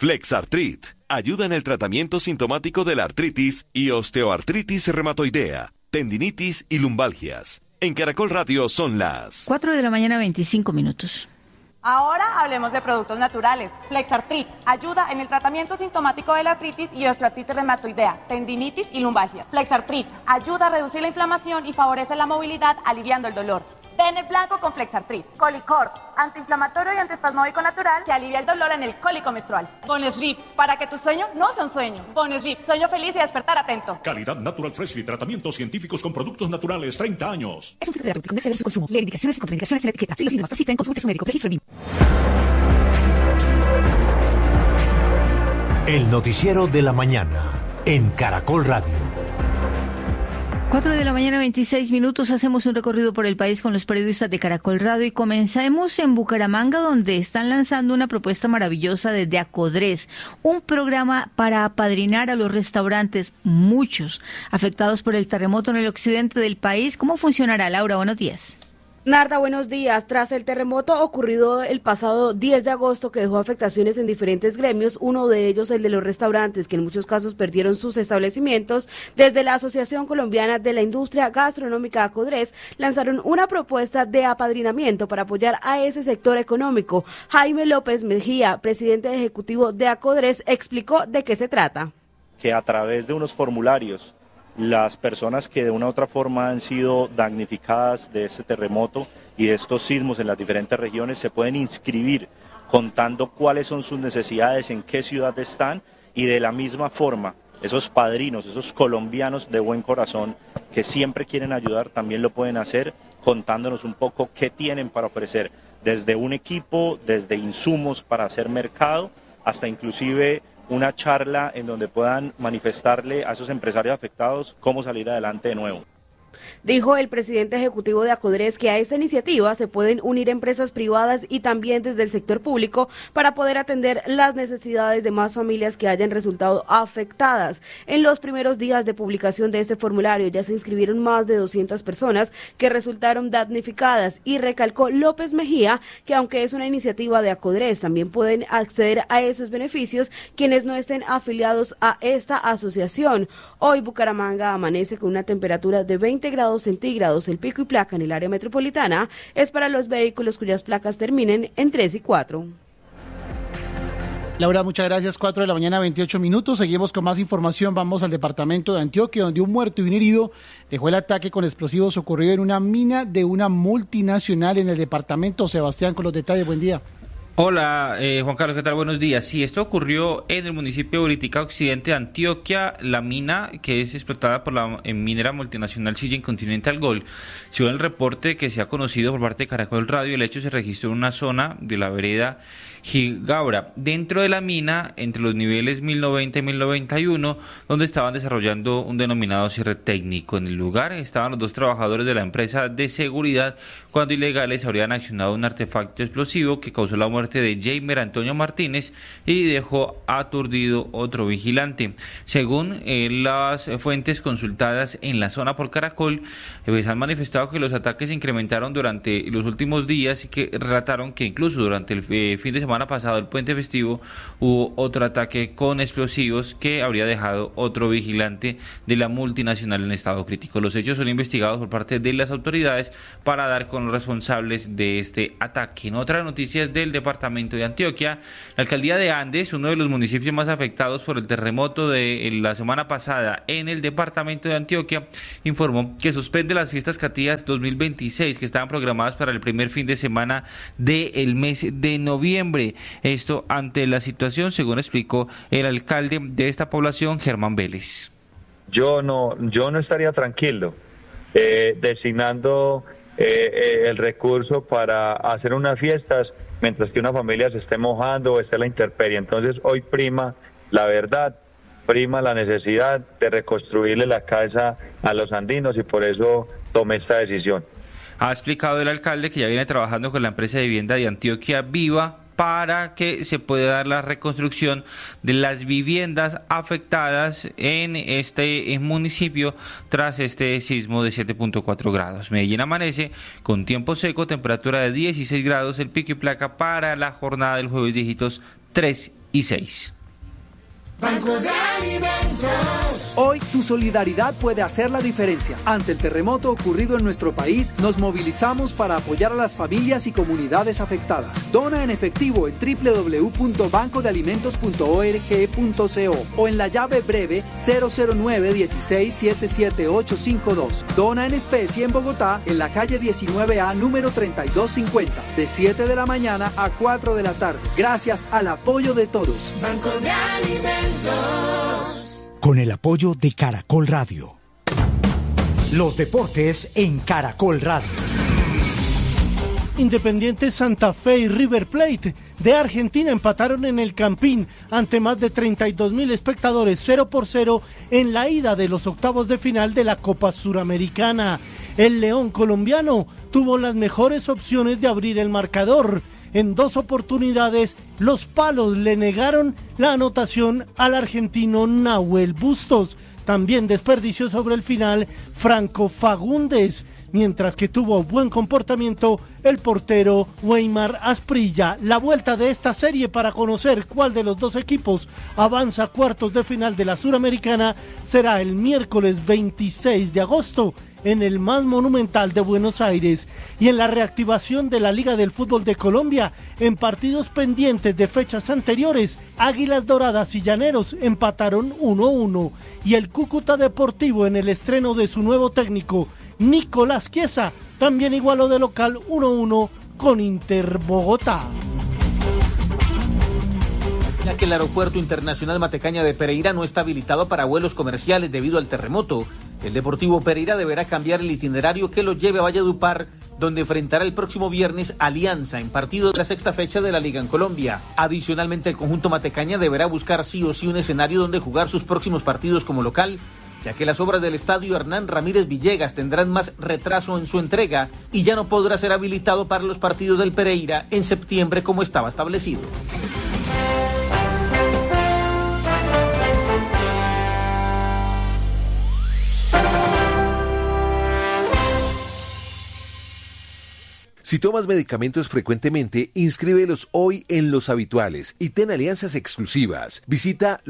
Flexartrit ayuda en el tratamiento sintomático de la artritis y osteoartritis reumatoidea, tendinitis y lumbalgias. En Caracol Radio son las 4 de la mañana, 25 minutos. Ahora hablemos de productos naturales. Flexartrit ayuda en el tratamiento sintomático de la artritis y osteoartritis reumatoidea, tendinitis y lumbalgia. Flexartrit ayuda a reducir la inflamación y favorece la movilidad, aliviando el dolor. Ven blanco con Flexartrit. Colicort, antiinflamatorio y antiespasmódico natural que alivia el dolor en el cólico menstrual. Bonesleep, para que tu sueño no sea un sueño. Bonesleep, sueño feliz y despertar atento. Calidad Natural Freshly, tratamientos científicos con productos naturales, 30 años. Es un fitoterapéutico, no exceder su consumo. Leer indicaciones y contraindicaciones en la etiqueta. Si los síntomas persisten, consulte a su médico. Registro BIM. El noticiero de la mañana en Caracol Radio. 4 de la mañana, 26 minutos. Hacemos un recorrido por el país con los periodistas de Caracol Radio y comencemos en Bucaramanga, donde están lanzando una propuesta maravillosa desde Acodres, un programa para apadrinar a los restaurantes, muchos afectados por el terremoto en el occidente del país. ¿Cómo funcionará, Laura? Buenos días. Narda, buenos días. Tras el terremoto ocurrido el pasado 10 de agosto que dejó afectaciones en diferentes gremios, uno de ellos el de los restaurantes, que en muchos casos perdieron sus establecimientos, desde la Asociación Colombiana de la Industria Gastronómica Acodres lanzaron una propuesta de apadrinamiento para apoyar a ese sector económico. Jaime López Mejía, presidente ejecutivo de Acodres, explicó de qué se trata. Que a través de unos formularios las personas que de una u otra forma han sido damnificadas de este terremoto y de estos sismos en las diferentes regiones se pueden inscribir contando cuáles son sus necesidades, en qué ciudad están, y de la misma forma esos padrinos, esos colombianos de buen corazón que siempre quieren ayudar, también lo pueden hacer contándonos un poco qué tienen para ofrecer, desde un equipo, desde insumos para hacer mercado, hasta inclusive una charla en donde puedan manifestarle a esos empresarios afectados cómo salir adelante de nuevo. Dijo el presidente ejecutivo de Acodres que a esta iniciativa se pueden unir empresas privadas y también desde el sector público para poder atender las necesidades de más familias que hayan resultado afectadas. En los primeros días de publicación de este formulario ya se inscribieron más de 200 personas que resultaron damnificadas, y recalcó López Mejía que aunque es una iniciativa de Acodres, también pueden acceder a esos beneficios quienes no estén afiliados a esta asociación. Hoy Bucaramanga amanece con una temperatura de 20 grados centígrados. El pico y placa en el área metropolitana es para los vehículos cuyas placas terminen en 3 y 4. Laura, muchas gracias. 4 de la mañana, 28 minutos. Seguimos con más información. Vamos al departamento de Antioquia, donde un muerto y un herido dejó el ataque con explosivos ocurrido en una mina de una multinacional en el departamento. Sebastián, con los detalles. Buen día. Hola, Juan Carlos, ¿qué tal? Buenos días. Sí, esto ocurrió en el municipio de Buritica Occidente de Antioquia. La mina, que es explotada por la minera multinacional Sillén Continental Gold, según el reporte que se ha conocido por parte de Caracol Radio, el hecho se registró en una zona de la vereda Gigaura, dentro de la mina, entre los niveles 1090 y 1091, donde estaban desarrollando un denominado cierre técnico. En el lugar estaban los dos trabajadores de la empresa de seguridad cuando ilegales habrían accionado un artefacto explosivo que causó la muerte de Jamer Antonio Martínez y dejó aturdido otro vigilante. Según las fuentes consultadas en la zona por Caracol, han manifestado que los ataques se incrementaron durante los últimos días y que relataron que incluso durante el fin de semana pasado, el puente festivo, hubo otro ataque con explosivos que habría dejado otro vigilante de la multinacional en estado crítico. Los hechos son investigados por parte de las autoridades para dar con los responsables de este ataque. En otras noticias del departamento de Antioquia, la alcaldía de Andes, uno de los municipios más afectados por el terremoto de la semana pasada en el departamento de Antioquia, informó que suspende las fiestas catías 2026 que estaban programadas para el primer fin de semana del mes de noviembre. Esto ante la situación, según explicó el alcalde de esta población, Germán Vélez. Yo no estaría tranquilo designando el recurso para hacer unas fiestas mientras que una familia se esté mojando o esté en la intemperie. Entonces hoy prima la verdad, prima la necesidad de reconstruirle la casa a los andinos, y por eso tomé esta decisión. Ha explicado el alcalde que ya viene trabajando con la empresa de vivienda de Antioquia Viva para que se pueda dar la reconstrucción de las viviendas afectadas en este municipio tras este sismo de 7.4 grados. Medellín amanece con tiempo seco, temperatura de 16 grados, el pico y placa para la jornada del jueves dígitos 3 y 6. Banco de Alimentos. Hoy tu solidaridad puede hacer la diferencia. Ante el terremoto ocurrido en nuestro país, nos movilizamos para apoyar a las familias y comunidades afectadas. Dona en efectivo en www.bancodealimentos.org.co o en la llave breve 009-16-77852. Dona en especie en Bogotá, en la calle 19A, número 3250, de 7 de la mañana a 4 de la tarde. Gracias al apoyo de todos. Banco de Alimentos. Con el apoyo de Caracol Radio. Los deportes en Caracol Radio. Independiente Santa Fe y River Plate de Argentina empataron en el Campín ante más de 32,000 espectadores 0-0 en la ida de los octavos de final de la Copa Suramericana. El León colombiano tuvo las mejores opciones de abrir el marcador. En 2 oportunidades, los palos le negaron la anotación al argentino Nahuel Bustos. También desperdició sobre el final Franco Fagundes, mientras que tuvo buen comportamiento el portero Weimar Asprilla. La vuelta de esta serie para conocer cuál de los dos equipos avanza a cuartos de final de la Suramericana será el miércoles 26 de agosto en el más monumental de Buenos Aires. Y en la reactivación de la Liga del Fútbol de Colombia, en partidos pendientes de fechas anteriores, Águilas Doradas y Llaneros empataron 1-1 y el Cúcuta Deportivo, en el estreno de su nuevo técnico Nicolás Chiesa, también igualó de local 1-1 con Inter Bogotá. Ya que el aeropuerto internacional Matecaña de Pereira no está habilitado para vuelos comerciales debido al terremoto, el Deportivo Pereira deberá cambiar el itinerario que lo lleve a Valledupar, donde enfrentará el próximo viernes Alianza en partido de la sexta fecha de la Liga en Colombia. Adicionalmente, el conjunto Matecaña deberá buscar sí o sí un escenario donde jugar sus próximos partidos como local, ya que las obras del estadio Hernán Ramírez Villegas tendrán más retraso en su entrega y ya no podrá ser habilitado para los partidos del Pereira en septiembre como estaba establecido. Si tomas medicamentos frecuentemente, inscríbelos hoy en Los Habituales y ten alianzas exclusivas. Visita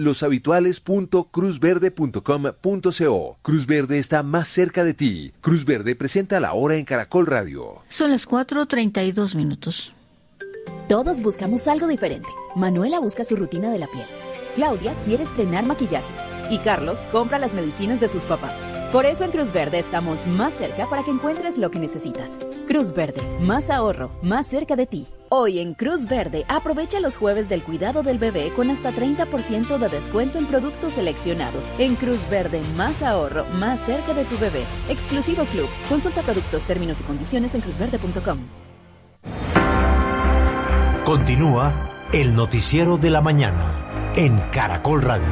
loshabituales.cruzverde.com.co. Cruz Verde está más cerca de ti. Cruz Verde presenta La Hora en Caracol Radio. Son las 4:32. Todos buscamos algo diferente. Manuela busca su rutina de la piel. Claudia quiere estrenar maquillaje. Y Carlos compra las medicinas de sus papás. Por eso en Cruz Verde estamos más cerca para que encuentres lo que necesitas. Cruz Verde, más ahorro, más cerca de ti. Hoy en Cruz Verde, aprovecha los jueves del cuidado del bebé con hasta 30% de descuento en productos seleccionados. En Cruz Verde, más ahorro, más cerca de tu bebé. Exclusivo Club. Consulta productos, términos y condiciones en cruzverde.com. Continúa el noticiero de la mañana en Caracol Radio.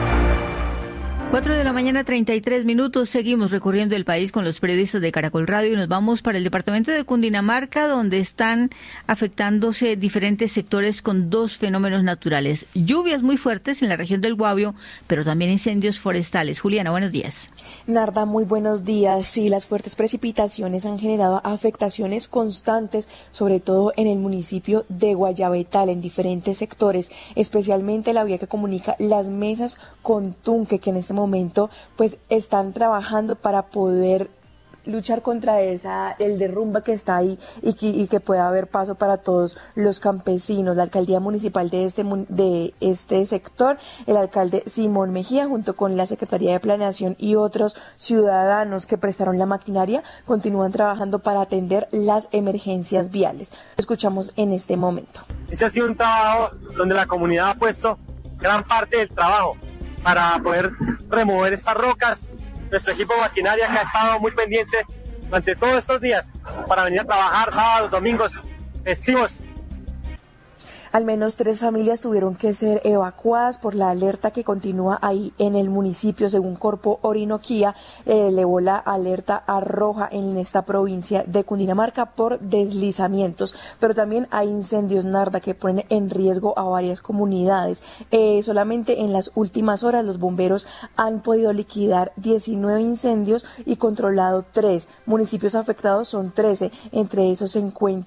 4:33 a.m. Seguimos recorriendo el país con los periodistas de Caracol Radio y nos vamos para el departamento de Cundinamarca, donde están afectándose diferentes sectores con 2 fenómenos naturales. Lluvias muy fuertes en la región del Guavio, pero también incendios forestales. Juliana, buenos días. Narda, muy buenos días. Sí, las fuertes precipitaciones han generado afectaciones constantes, sobre todo en el municipio de Guayabetal, en diferentes sectores, especialmente la vía que comunica Las Mesas con Tunque, que en este momento pues están trabajando para poder luchar contra el derrumbe que está ahí y que pueda haber paso para todos los campesinos. La alcaldía municipal de este sector, el alcalde Simón Mejía, junto con la Secretaría de Planeación y otros ciudadanos que prestaron la maquinaria, continúan trabajando para atender las emergencias viales. Lo escuchamos en este momento. Ese ha sido un trabajo donde la comunidad ha puesto gran parte del trabajo para poder remover estas rocas. Nuestro equipo de maquinaria que ha estado muy pendiente durante todos estos días para venir a trabajar sábados, domingos, festivos. Al menos 3 familias tuvieron que ser evacuadas por la alerta que continúa ahí en el municipio. Según Corpo Orinoquía, elevó la alerta a roja en esta provincia de Cundinamarca por deslizamientos, pero también hay incendios, Narda, que ponen en riesgo a varias comunidades. Solamente en las últimas horas los bomberos han podido liquidar 19 incendios y controlado 3. Municipios afectados son 13, entre esos se encuentran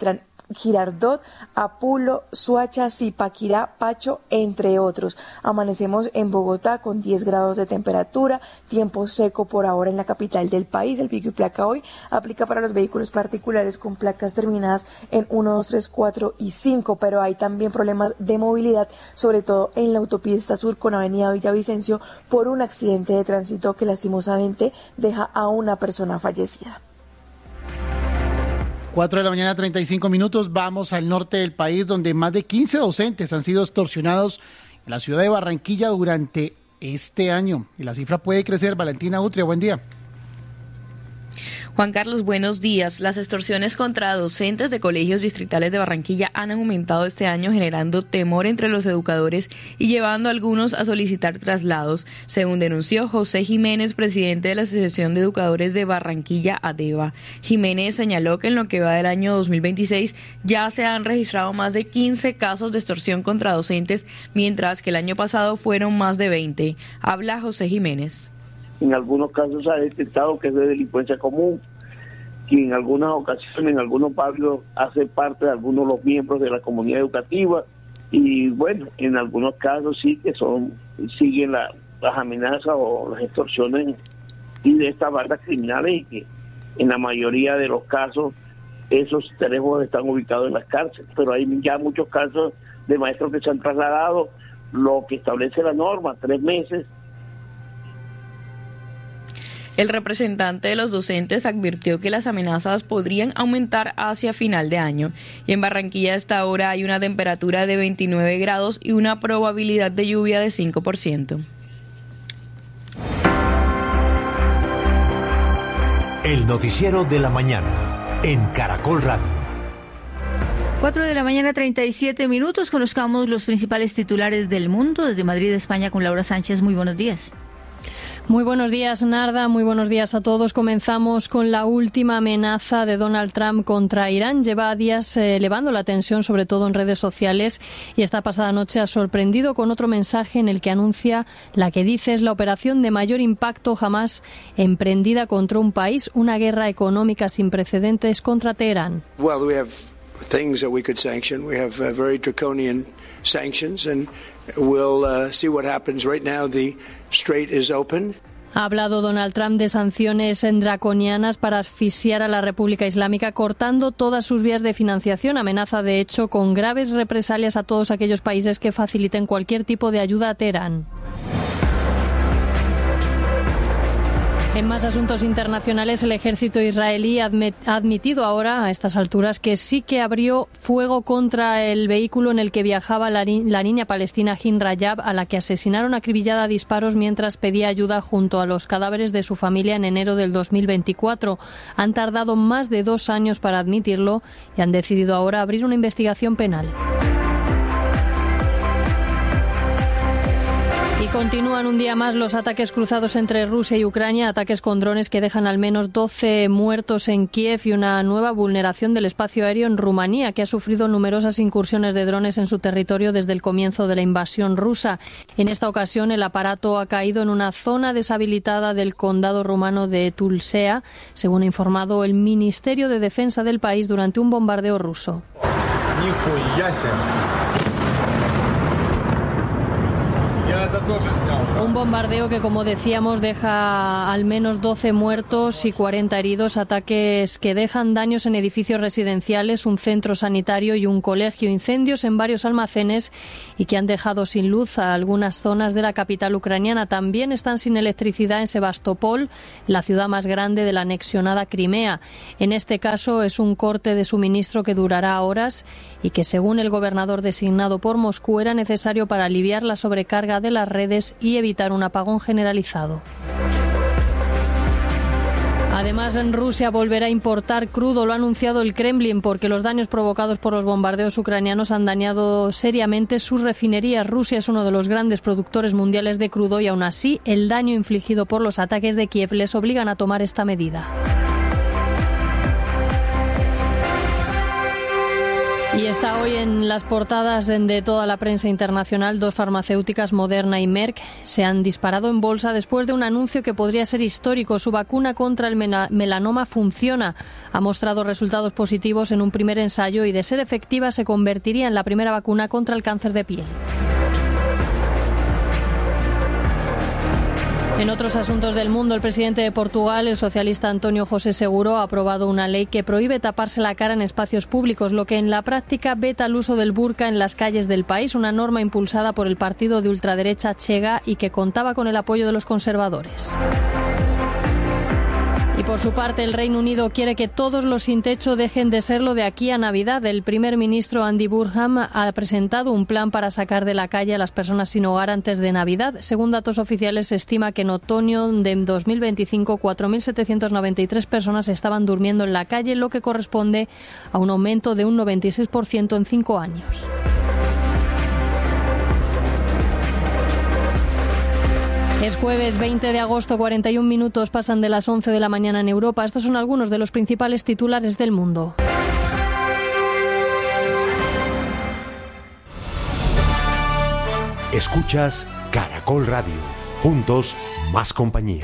Girardot, Apulo, Suacha, Zipaquirá, Pacho, entre otros. Amanecemos en Bogotá con 10 grados de temperatura, tiempo seco por ahora en la capital del país. El pico y placa hoy aplica para los vehículos particulares con placas terminadas en 1, 2, 3, 4 y 5, pero hay también problemas de movilidad, sobre todo en la autopista sur con avenida Villavicencio por un accidente de tránsito que lastimosamente deja a una persona fallecida. 4 de la mañana, 35 minutos. Vamos al norte del país, donde más de 15 docentes han sido extorsionados en la ciudad de Barranquilla durante este año. Y la cifra puede crecer. Valentina Utria, buen día. Juan Carlos, buenos días. Las extorsiones contra docentes de colegios distritales de Barranquilla han aumentado este año, generando temor entre los educadores y llevando a algunos a solicitar traslados, según denunció José Jiménez, presidente de la Asociación de Educadores de Barranquilla, ADEBA. Jiménez señaló que en lo que va del año 2026 ya se han registrado más de 15 casos de extorsión contra docentes, mientras que el año pasado fueron más de 20. Habla José Jiménez. En algunos casos se ha detectado que es de delincuencia común, que en algunas ocasiones, en algunos barrios, hace parte de algunos de los miembros de la comunidad educativa, y bueno, en algunos casos sí que siguen las amenazas o las extorsiones y de estas bandas criminales, y que en la mayoría de los casos esos teléfonos están ubicados en las cárceles, pero hay ya muchos casos de maestros que se han trasladado, lo que establece la norma, 3 meses. El representante de los docentes advirtió que las amenazas podrían aumentar hacia final de año. Y en Barranquilla a esta hora hay una temperatura de 29 grados y una probabilidad de lluvia de 5%. El noticiero de la mañana en Caracol Radio. 4 de la mañana, 37 minutos. Conozcamos los principales titulares del mundo. Desde Madrid, España, con Laura Sánchez. Muy buenos días. Muy buenos días, Narda. Muy buenos días a todos. Comenzamos con la última amenaza de Donald Trump contra Irán. Lleva días elevando la tensión, sobre todo en redes sociales, y esta pasada noche ha sorprendido con otro mensaje en el que anuncia la que dice es la operación de mayor impacto jamás emprendida contra un país, una guerra económica sin precedentes contra Teherán. Well, we have things that we could sanction. We have very draconian sanctions and we'll see what happens. Right now the strait is open. Ha hablado Donald Trump de sanciones draconianas para asfixiar a la República Islámica, cortando todas sus vías de financiación. Amenaza, de hecho, con graves represalias a todos aquellos países que faciliten cualquier tipo de ayuda a Teherán. En más asuntos internacionales, el ejército israelí ha admitido ahora, a estas alturas, que sí que abrió fuego contra el vehículo en el que viajaba la niña palestina Hin Rajab, a la que asesinaron acribillada a disparos mientras pedía ayuda junto a los cadáveres de su familia en enero del 2024. Han tardado más de 2 años para admitirlo y han decidido ahora abrir una investigación penal. Y continúan un día más los ataques cruzados entre Rusia y Ucrania, ataques con drones que dejan al menos 12 muertos en Kiev y una nueva vulneración del espacio aéreo en Rumanía, que ha sufrido numerosas incursiones de drones en su territorio desde el comienzo de la invasión rusa. En esta ocasión, el aparato ha caído en una zona deshabilitada del condado rumano de Tulcea, según ha informado el Ministerio de Defensa del país durante un bombardeo ruso. Un bombardeo que, como decíamos, deja al menos 12 muertos y 40 heridos, ataques que dejan daños en edificios residenciales, un centro sanitario y un colegio, incendios en varios almacenes y que han dejado sin luz a algunas zonas de la capital ucraniana. También están sin electricidad en Sebastopol, la ciudad más grande de la anexionada Crimea. En este caso es un corte de suministro que durará horas y que, según el gobernador designado por Moscú, era necesario para aliviar la sobrecarga de las redes y evitar un apagón generalizado. Además, en Rusia volverá a importar crudo, lo ha anunciado el Kremlin, porque los daños provocados por los bombardeos ucranianos han dañado seriamente sus refinerías. Rusia es uno de los grandes productores mundiales de crudo y, aún así, el daño infligido por los ataques de Kiev les obligan a tomar esta medida. Y está hoy en las portadas de toda la prensa internacional. Dos farmacéuticas, Moderna y Merck, se han disparado en bolsa después de un anuncio que podría ser histórico. Su vacuna contra el melanoma funciona. Ha mostrado resultados positivos en un primer ensayo y, de ser efectiva, se convertiría en la primera vacuna contra el cáncer de piel. En otros asuntos del mundo, el presidente de Portugal, el socialista António José Seguro, ha aprobado una ley que prohíbe taparse la cara en espacios públicos, lo que en la práctica veta el uso del burka en las calles del país, una norma impulsada por el partido de ultraderecha Chega y que contaba con el apoyo de los conservadores. Y por su parte, el Reino Unido quiere que todos los sin techo dejen de serlo de aquí a Navidad. El primer ministro Andy Burnham ha presentado un plan para sacar de la calle a las personas sin hogar antes de Navidad. Según datos oficiales, se estima que en otoño de 2025 4.793 personas estaban durmiendo en la calle, lo que corresponde a un aumento de un 96% en 5 años. Es jueves 20 de agosto, 41 minutos pasan de las 11 de la mañana en Europa. Estos son algunos de los principales titulares del mundo. Escuchas Caracol Radio. Juntos, más compañía.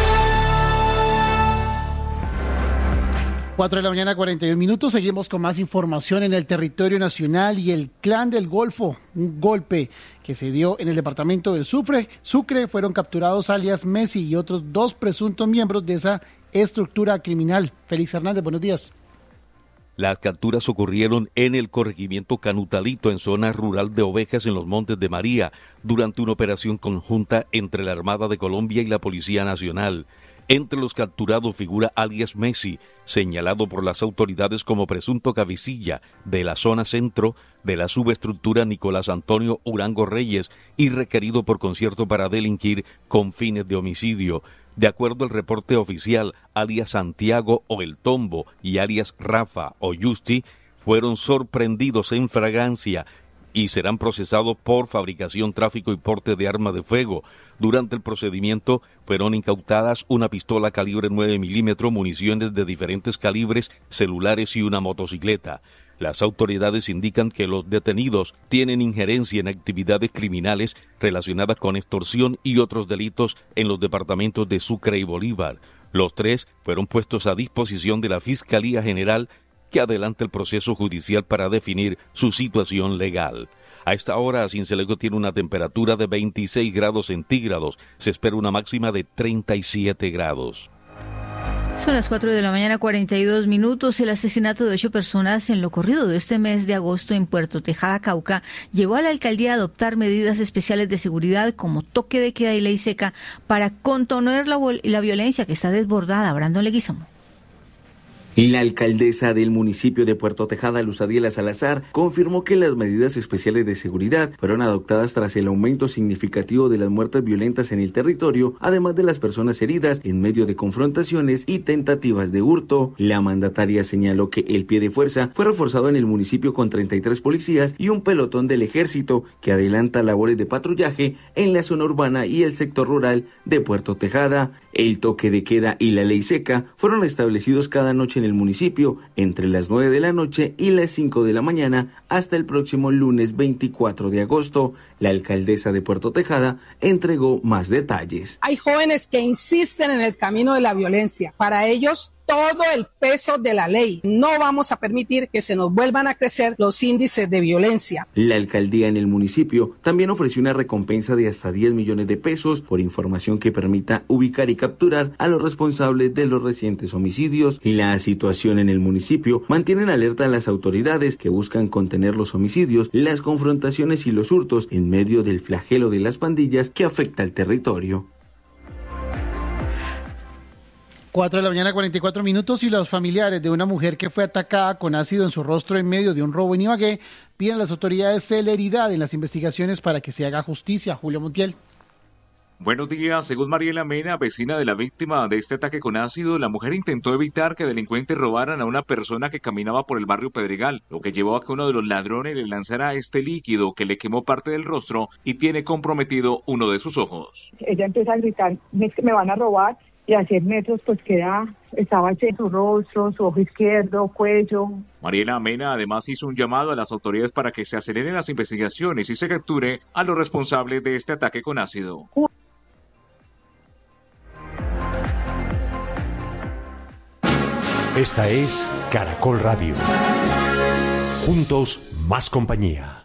4 de la mañana, 41 minutos. Seguimos con más información en el territorio nacional y el Clan del Golfo. Un golpe que se dio en el departamento del Sucre. Fueron capturados alias Messi y otros 2 presuntos miembros de esa estructura criminal. Félix Hernández, buenos días. Las capturas ocurrieron en el corregimiento Canutalito, en zona rural de Ovejas, en los Montes de María, durante una operación conjunta entre la Armada de Colombia y la Policía Nacional. Entre los capturados figura alias Messi, señalado por las autoridades como presunto cabecilla de la zona centro de la subestructura Nicolás Antonio Urango Reyes y requerido por concierto para delinquir con fines de homicidio. De acuerdo al reporte oficial, alias Santiago o El Tombo y alias Rafa o Justi fueron sorprendidos en fragancia y serán procesados por fabricación, tráfico y porte de arma de fuego. Durante el procedimiento fueron incautadas una pistola calibre 9 milímetros, municiones de diferentes calibres, celulares y una motocicleta. Las autoridades indican que los detenidos tienen injerencia en actividades criminales relacionadas con extorsión y otros delitos en los departamentos de Sucre y Bolívar. Los 3 fueron puestos a disposición de la Fiscalía General, que adelanta el proceso judicial para definir su situación legal. A esta hora, Sincelejo tiene una temperatura de 26 grados centígrados. Se espera una máxima de 37 grados. Son las 4 de la mañana, 42 minutos. El asesinato de 8 personas en lo corrido de este mes de agosto en Puerto Tejada, Cauca, llevó a la alcaldía a adoptar medidas especiales de seguridad como toque de queda y ley seca para contener la violencia que está desbordada. Brandon Leguizamo. La alcaldesa del municipio de Puerto Tejada, Luz Adiela Salazar, confirmó que las medidas especiales de seguridad fueron adoptadas tras el aumento significativo de las muertes violentas en el territorio, además de las personas heridas en medio de confrontaciones y tentativas de hurto. La mandataria señaló que el pie de fuerza fue reforzado en el municipio con 33 policías y un pelotón del ejército que adelanta labores de patrullaje en la zona urbana y el sector rural de Puerto Tejada. El toque de queda y la ley seca fueron establecidos cada noche en el municipio entre las 9 de la noche y las 5 de la mañana hasta el próximo lunes 24 de agosto. La alcaldesa de Puerto Tejada entregó más detalles. Hay jóvenes que insisten en el camino de la violencia. Para ellos, todo el peso de la ley. No vamos a permitir que se nos vuelvan a crecer los índices de violencia. La alcaldía en el municipio también ofreció una recompensa de hasta 10 millones de pesos por información que permita ubicar y capturar a los responsables de los recientes homicidios. La situación en el municipio mantiene en alerta a las autoridades que buscan contener los homicidios, las confrontaciones y los hurtos en medio del flagelo de las pandillas que afecta al territorio. 4 de la mañana, 44 minutos, y los familiares de una mujer que fue atacada con ácido en su rostro en medio de un robo en Ibagué piden a las autoridades celeridad en las investigaciones para que se haga justicia. Julio Montiel. Buenos días. Según Mariela Mena, vecina de la víctima de este ataque con ácido, la mujer intentó evitar que delincuentes robaran a una persona que caminaba por el barrio Pedregal, lo que llevó a que uno de los ladrones le lanzara este líquido que le quemó parte del rostro y tiene comprometido uno de sus ojos. Ella empieza a gritar, me van a robar. y a 100 metros pues estaba en su rostro, su ojo izquierdo, cuello. Mariela Mena además hizo un llamado a las autoridades para que se aceleren las investigaciones y se capture a los responsables de este ataque con ácido. Esta es Caracol Radio. Juntos, más compañía.